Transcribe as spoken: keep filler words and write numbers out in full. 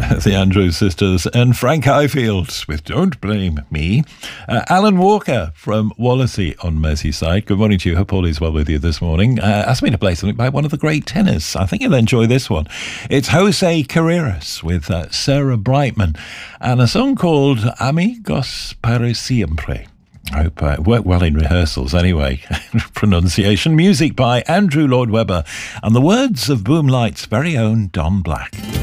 The Andrews Sisters and Frank Highfield with Don't Blame Me. Uh, Alan Walker from Wallasey on Merseyside. Good morning to you. Hope all is well with you this morning. Uh, asked me to play something by one of the great tenors. I think you'll enjoy this one. It's Jose Carreras with uh, Sarah Brightman and a song called Amigos para Siempre. I hope uh, it worked well in rehearsals anyway. Pronunciation. Music by Andrew Lloyd Webber and the words of Boomlight's very own Don Black.